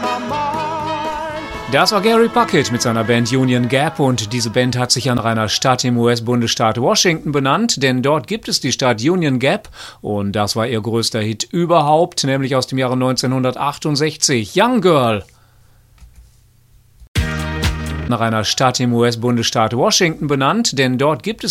Das war Gary Puckett mit seiner Band Union Gap und diese Band hat sich nach einer Stadt im US-Bundesstaat Washington benannt, denn dort gibt es die Stadt Union Gap und das war ihr größter Hit überhaupt, nämlich aus dem Jahre 1968, Young Girl. Nach einer Stadt im US-Bundesstaat Washington benannt, denn dort gibt es